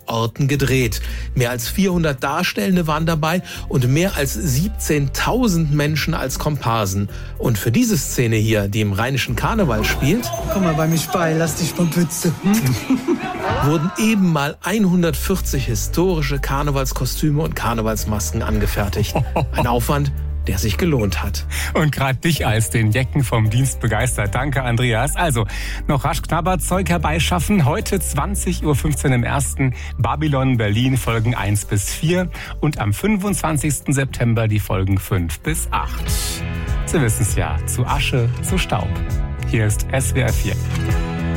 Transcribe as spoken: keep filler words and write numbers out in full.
Orten gedreht. Mehr als vierhundert Darstellende waren dabei und mehr als siebzehntausend Menschen als Komparsen. Und für diese Szene hier, die im Rheinischen Karneval spielt, komm mal bei mich bei, lass dich mal putzen. Hm? wurden eben mal hundertvierzig historische Karnevalskostüme und Karnevalsmasken angefertigt. Ein Aufwand, der sich gelohnt hat. Und gerade dich als den Jecken vom Dienst begeistert. Danke, Andreas. Also, noch rasch Knabberzeug herbeischaffen. Heute zwanzig Uhr fünfzehn im ersten Babylon Berlin Folgen eins bis vier und am fünfundzwanzigsten September die Folgen fünf bis acht. Sie wissen es ja, zu Asche, zu Staub. Hier ist S W R vier.